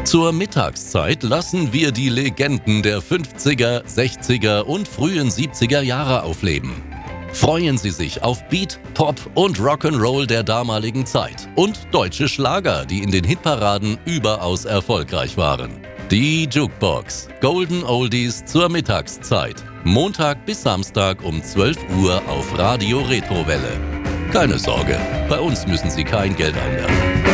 Zur Mittagszeit lassen wir die Legenden der 50er, 60er und frühen 70er Jahre aufleben. Freuen Sie sich auf Beat, Pop und Rock'n'Roll der damaligen Zeit und deutsche Schlager, die in den Hitparaden überaus erfolgreich waren. Die Jukebox. Golden Oldies zur Mittagszeit. Montag bis Samstag um 12 Uhr auf Radio Retrowelle. Keine Sorge, bei uns müssen Sie kein Geld einwerfen.